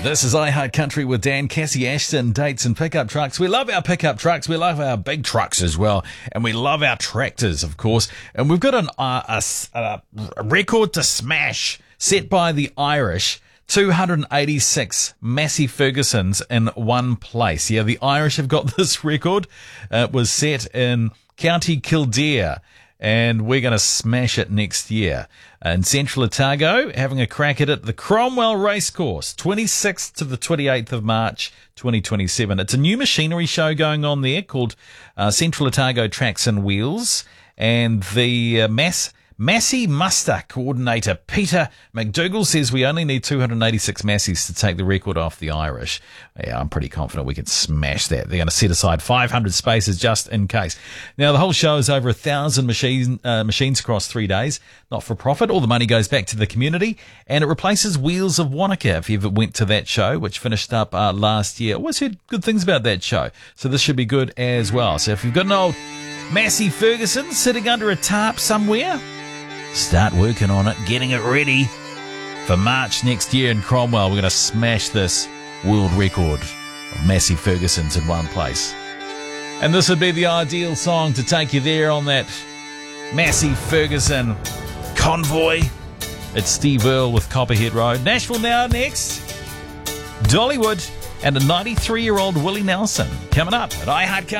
This is iHeart Country with Dan, Cassie Ashton, dates and pickup trucks. We love our pickup trucks. We love our big trucks as well. And we love our tractors, of course. And we've got a record to smash set by the Irish. 286 Massey Fergusons in one place. Yeah, the Irish have got this record. It was set in County Kildare, and we're going to smash it next year. In Central Otago, having a crack at it, the Cromwell Racecourse, 26th to the 28th of March, 2027. It's a new machinery show going on there called Central Otago Tracks and Wheels, and the Massey Muster coordinator Peter McDougall says we only need 286 Masseys to take the record off the Irish. Yeah, I'm pretty confident we can smash that. They're going to set aside 500 spaces just in case. Now, the whole show is over 1,000 machines across 3 days, not for profit. All the money goes back to the community, and it replaces Wheels of Wanaka, if you ever went to that show, which finished up last year. I always heard good things about that show, so this should be good as well. So if you've got an old Massey Ferguson sitting under a tarp somewhere, start working on it, getting it ready for March next year in Cromwell. We're going to smash this world record of Massey Fergusons in one place. And this would be the ideal song to take you there on that Massey Ferguson convoy. It's Steve Earle with Copperhead Road. Nashville Now next. Dollywood and a 93-year-old Willie Nelson coming up at iHeart Country.